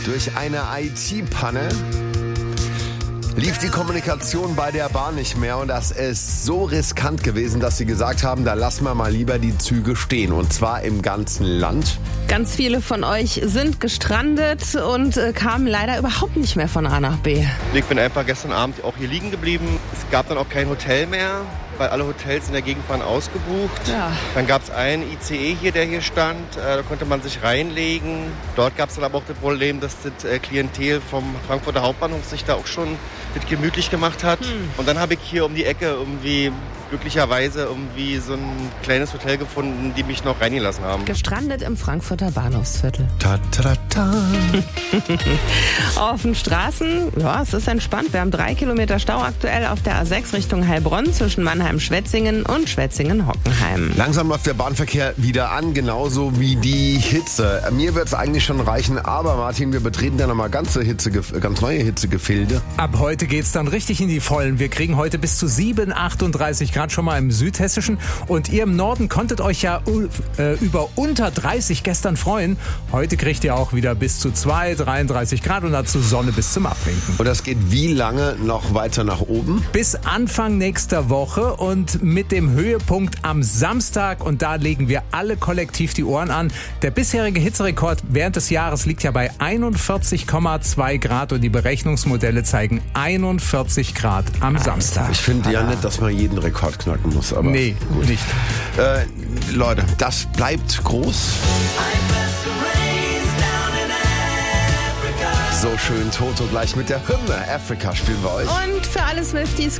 Durch eine IT-Panne lief die Kommunikation bei der Bahn nicht mehr und das ist so riskant gewesen, dass sie gesagt haben, da lassen wir mal lieber die Züge stehen und zwar im ganzen Land. Ganz viele von euch sind gestrandet und kamen leider überhaupt nicht mehr von A nach B. Ich bin einfach gestern Abend auch hier liegen geblieben. Es gab dann auch kein Hotel mehr, weil alle Hotels in der Gegend waren ausgebucht. Ja. Dann gab es einen ICE hier, der hier stand. Da konnte man sich reinlegen. Dort gab es dann aber auch das Problem, dass das Klientel vom Frankfurter Hauptbahnhof sich da auch schon das gemütlich gemacht hat. Und dann habe ich hier um die Ecke irgendwie glücklicherweise so ein kleines Hotel gefunden, die mich noch reingelassen haben. Gestrandet im Frankfurter Bahnhofsviertel. Ta -ta -ta. Auf den Straßen, ja, es ist entspannt. Wir haben 3 Kilometer Stau aktuell auf der A6 Richtung Heilbronn zwischen Mannheim-Schwetzingen und Schwetzingen-Hockenheim. Langsam läuft der Bahnverkehr wieder an, genauso wie die Hitze. Mir wird es eigentlich schon reichen, aber Martin, wir betreten ja nochmal ganz neue Hitzegefilde. Ab heute geht's dann richtig in die Vollen. Wir kriegen heute bis zu 38 Grad schon mal im Südhessischen. Und ihr im Norden konntet euch ja über unter 30 gestern freuen. Heute kriegt ihr auch wieder bis zu 33 Grad und dazu Sonne bis zum Abwinken. Und das geht wie lange noch weiter nach oben? Bis Anfang nächster Woche und mit dem Höhepunkt am Samstag. Und da legen wir alle kollektiv die Ohren an. Der bisherige Hitzerekord während des Jahres liegt ja bei 41,2 Grad und die Berechnungsmodelle zeigen 41 Grad am Samstag. Ich finde ja nicht, dass man jeden Rekord knacken muss. Aber nee, gut. Nicht. Leute, das bleibt groß. So schön Toto gleich mit der Hymne Afrika spielen wir euch. Und für alle Swifties